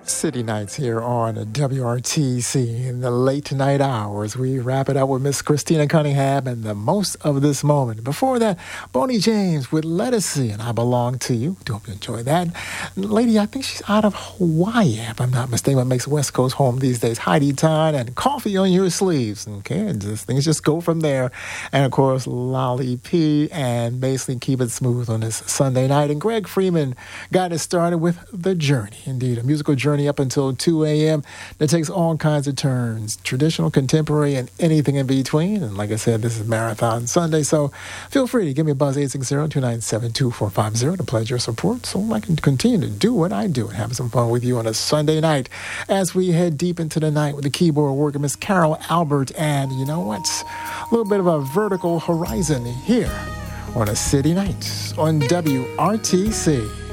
City Nights here on WRTC in the late night hours. We wrap it up with Miss Christina Cunningham and the most of this moment. Before that, Boney James with Let Us See and I Belong to You. Do hope you enjoy that. Lady, I think she's out of Hawaii, if I'm not mistaken. What makes West Coast home these days? Heidi Ton and Coffee on Your Sleeves. Okay, and things just go from there. And of course, Lolly P and basically Keep It Smooth on this Sunday night. And Greg Freeman got us started with The Journey. Indeed, a musical journey up until 2 a.m. that takes all kinds of turns, traditional, contemporary, and anything in between. And like I said, this is Marathon Sunday, so feel free to give me a buzz, 860-297-2450, to pledge your support so I can continue to do what I do and have some fun with you on a Sunday night as we head deep into the night with the keyboard work of Miss Carol Albert. And you know what? A little bit of a vertical horizon here on a City Night on WRTC.